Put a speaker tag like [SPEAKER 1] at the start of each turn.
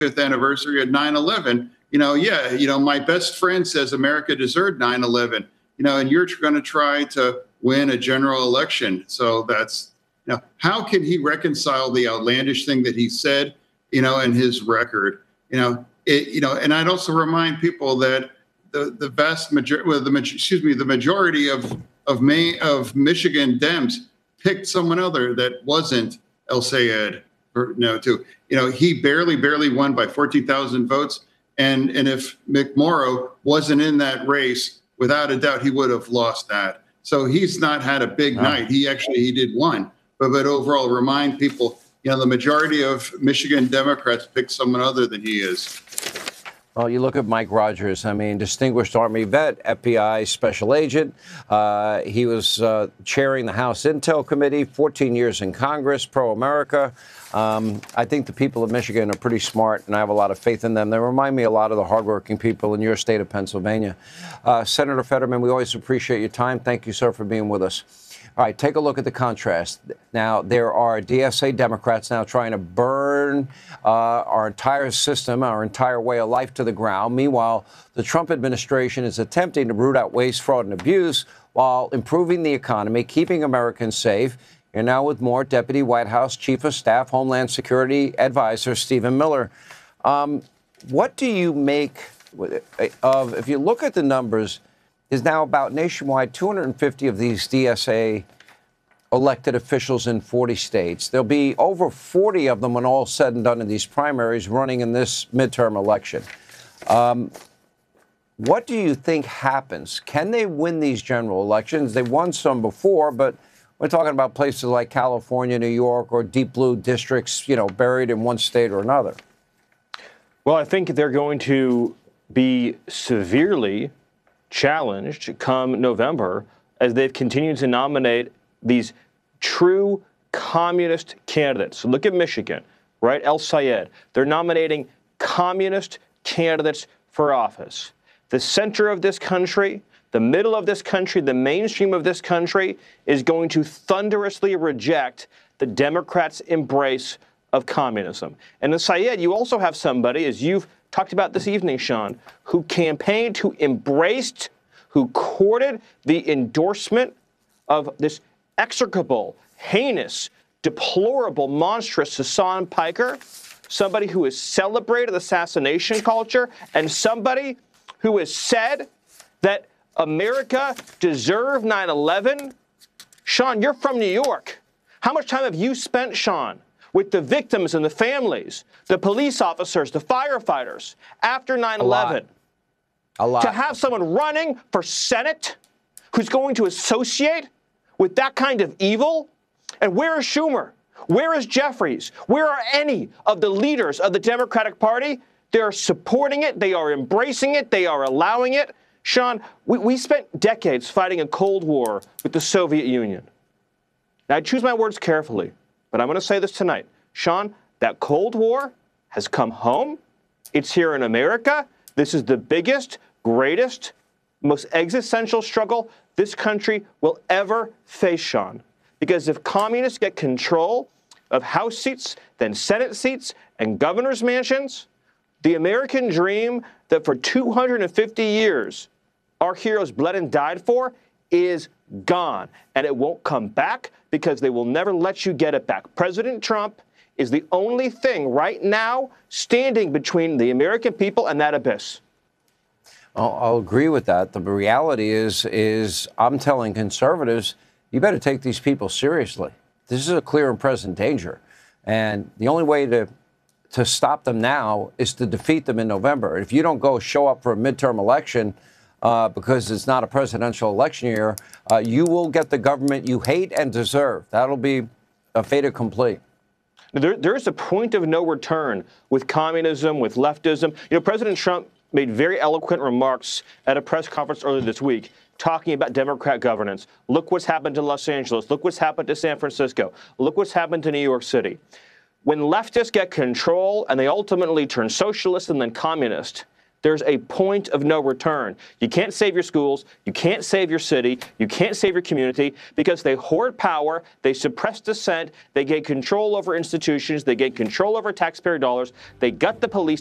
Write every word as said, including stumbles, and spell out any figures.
[SPEAKER 1] fifth anniversary of nine eleven. You know, yeah, you know, my best friend says America deserved nine eleven, you know, and you're going to try to win a general election. So that's, you know, how can he reconcile the outlandish thing that he said, you know, and his record, you know, it, you know, and I'd also remind people that the, the vast majority, well, the, excuse me, the majority of, of May of Michigan Dems picked someone other that wasn't El Sayed, or no, too. You know, he barely, barely won by fourteen thousand votes. And, and if McMorrow wasn't in that race, without a doubt, he would have lost that. So he's not had a big oh. night. He actually, he did one. But, but overall, remind people, you know, the majority of Michigan Democrats picked someone other than he is.
[SPEAKER 2] Well, you look at Mike Rogers, I mean, distinguished Army vet, F B I special agent. Uh, he was uh, chairing the House Intel Committee, fourteen years in Congress, pro-America. Um, I think the people of Michigan are pretty smart, and I have a lot of faith in them. They remind me a lot of the hardworking people in your state of Pennsylvania. Uh, Senator Fetterman, we always appreciate your time. Thank you, sir, for being with us. All right, take a look at the contrast. Now, there are D S A Democrats now trying to burn uh, our entire system, our entire way of life to the ground. Meanwhile, the Trump administration is attempting to root out waste, fraud, and abuse while improving the economy, keeping Americans safe. You're now with more Deputy White House Chief of Staff, Homeland Security Advisor Stephen Miller. Um, what do you make of, if you look at the numbers, is now about nationwide two hundred fifty of these D S A elected officials in forty states. There'll be over forty of them when all said and done in these primaries running in this midterm election. Um, what do you think happens? Can they win these general elections? They won some before, but we're talking about places like California, New York, or deep blue districts, you know, buried in one state or another.
[SPEAKER 3] Well, I think they're going to be severely challenged come November as they've continued to nominate these true communist candidates. So look at Michigan, right? El Sayed. They're nominating communist candidates for office. The center of this country, the middle of this country, the mainstream of this country is going to thunderously reject the Democrats' embrace of communism. And in Sayed, you also have somebody, as you've talked about this evening, Sean, who campaigned, who embraced, who courted the endorsement of this execrable, heinous, deplorable, monstrous Hassan Piker, somebody who has celebrated assassination culture, and somebody who has said that America deserved nine eleven. Sean, you're from New York. How much time have you spent, Sean, with the victims and the families, the police officers, the firefighters after nine eleven? A lot. To have someone running for Senate who's going to associate with that kind of evil? And where is Schumer? Where is Jeffries? Where are any of the leaders of the Democratic Party? They're supporting it. They are embracing it. They are allowing it. Sean, we, we spent decades fighting a Cold War with the Soviet Union. Now, I choose my words carefully, but I'm going to say this tonight. Sean, that Cold War has come home. It's here in America. This is the biggest, greatest, most existential struggle this country will ever face, Sean. Because if communists get control of House seats, then Senate seats, and governor's mansions, the American dream that for two hundred fifty years our heroes bled and died for is gone. And it won't come back because they will never let you get it back. President Trump is the only thing right now standing between the American people and that abyss.
[SPEAKER 2] I'll, I'll agree with that. The reality is, is I'm telling conservatives, you better take these people seriously. This is a clear and present danger. And the only way to to stop them now is to defeat them in November. If you don't go show up for a midterm election uh, because it's not a presidential election year, uh, you will get the government you hate and deserve. That'll be a fait accompli.
[SPEAKER 3] There, there's a point of no return with communism, with leftism. You know, President Trump made very eloquent remarks at a press conference earlier this week talking about Democrat governance. Look what's happened to Los Angeles. Look what's happened to San Francisco. Look what's happened to New York City. When leftists get control and they ultimately turn socialist and then communist, There's a point of no return. You can't save your schools. You can't save your city. You can't save your community because they hoard power. They suppress dissent. They gain control over institutions. They gain control over taxpayer dollars. They gut the police.